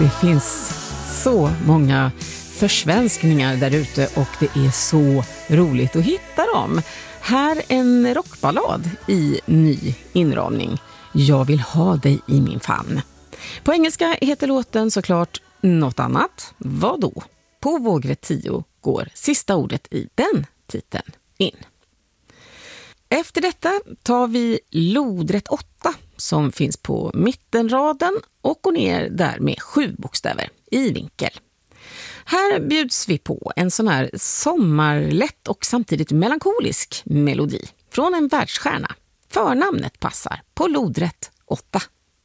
Det finns så många försvenskningar där ute och det är så roligt att hitta dem. Här en rockballad i ny inramning. Jag vill ha dig i min famn. På engelska heter låten såklart något annat. Vad då? På vågrätt 10 går sista ordet i den titeln in. Efter detta tar vi lodrätt 8 som finns på mittenraden och går ner där med 7 bokstäver i vinkel. Här bjuds vi på en sån här sommarlätt och samtidigt melankolisk melodi från en världsstjärna. Förnamnet passar på lodrätt 8.